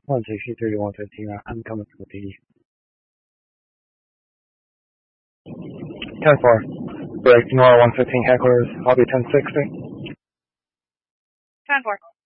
163 to 115, I'm coming for the PD. 10-4. Break, Nora 115 hecklers, I'll be 1060. 10-4.